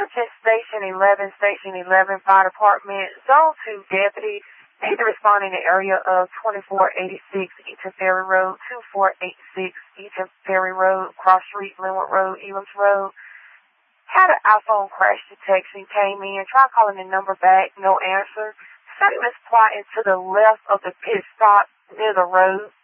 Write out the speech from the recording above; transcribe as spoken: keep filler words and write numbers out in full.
Attention Station eleven, Station eleven, Fire Department, Zone two Deputy. Need to respond in the area of twenty-four eighty-six Eaton Ferry Road, twenty-four eighty-six Eaton Ferry Road, Cross Street, Linwood Road, Elam's Road. Had an iPhone crash detection, came in, tried calling the number back, no answer. Statements plotting to the left of the pit stop near the road.